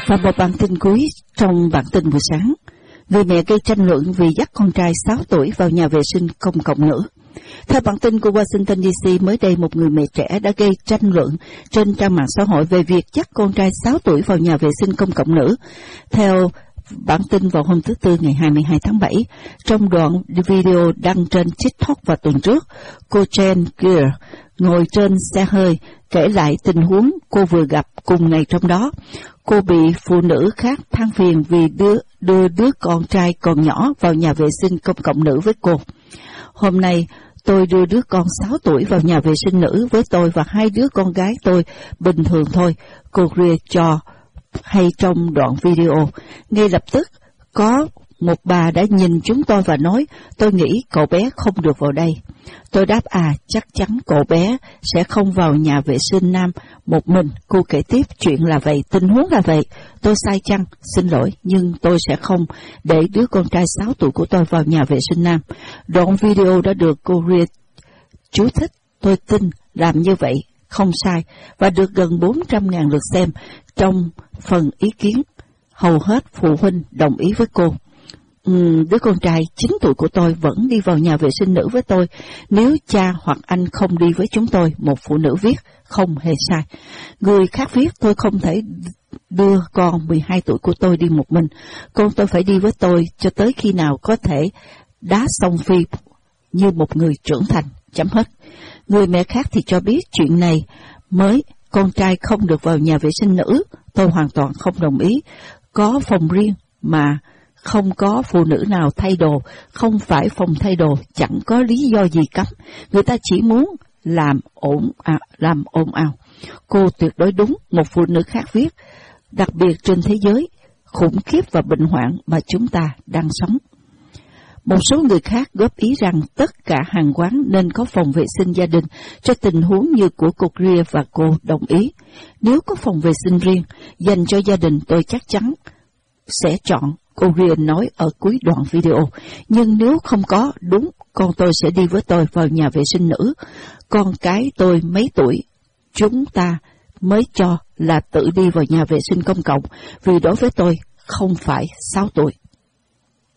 Và một bản tin cuối trong bản tin buổi sáng. Người mẹ gây tranh luận vì dắt con trai 6 tuổi vào nhà vệ sinh công cộng nữ. Theo bản tin của Washington DC, mới đây một người mẹ trẻ đã gây tranh luận trên trang mạng xã hội về việc dắt con trai 6 tuổi vào nhà vệ sinh công cộng nữ. Theo bản tin vào hôm thứ Tư ngày 22 tháng 7, trong đoạn video đăng trên TikTok vào tuần trước, cô Jen Greer ngồi trên xe hơi kể lại tình huống cô vừa gặp cùng ngày trong đó. Cô bị phụ nữ khác than phiền vì đưa đứa con trai còn nhỏ vào nhà vệ sinh công cộng nữ với cô. Hôm nay, tôi đưa đứa con 6 tuổi vào nhà vệ sinh nữ với tôi và 2 đứa con gái tôi bình thường thôi, cô Greer cho hay trong đoạn video. Ngay lập tức, có một bà đã nhìn chúng tôi và nói, tôi nghĩ cậu bé không được vào đây. Tôi đáp chắc chắn cậu bé sẽ không vào nhà vệ sinh nam một mình. Cô kể tiếp, chuyện là vậy, tình huống là vậy. Tôi sai chăng? Xin lỗi, nhưng tôi sẽ không để đứa con trai 6 tuổi của tôi vào nhà vệ sinh nam. Đoạn video đã được cô Greer chú thích. Tôi tin làm như vậy không sai và được gần 400.000 lượt xem. Trong phần ý kiến, hầu hết phụ huynh đồng ý với cô. Đứa con trai 9 tuổi của tôi vẫn đi vào nhà vệ sinh nữ với tôi. Nếu cha hoặc anh không đi với chúng tôi, một phụ nữ viết, không hề sai. Người khác viết, tôi không thể đưa con 12 tuổi của tôi đi một mình. Con tôi phải đi với tôi cho tới khi nào có thể đá song phi như một người trưởng thành. Chấm hết. Người mẹ khác thì cho biết chuyện này mới, con trai không được vào nhà vệ sinh nữ. Tôi hoàn toàn không đồng ý. Có phòng riêng mà không có phụ nữ nào thay đồ, không phải phòng thay đồ, chẳng có lý do gì cấm. Người ta chỉ muốn làm ồn ào. Cô tuyệt đối đúng, một phụ nữ khác viết, đặc biệt trên thế giới khủng khiếp và bệnh hoạn mà chúng ta đang sống. Một số người khác góp ý rằng tất cả hàng quán nên có phòng vệ sinh gia đình cho tình huống như của cô Greer và cô đồng ý. Nếu có phòng vệ sinh riêng dành cho gia đình, tôi chắc chắn sẽ chọn, cô Greer nói ở cuối đoạn video. Nhưng nếu không có, đúng, con tôi sẽ đi với tôi vào nhà vệ sinh nữ. Con cái tôi mấy tuổi, chúng ta mới cho là tự đi vào nhà vệ sinh công cộng, vì đối với tôi không phải 6 tuổi.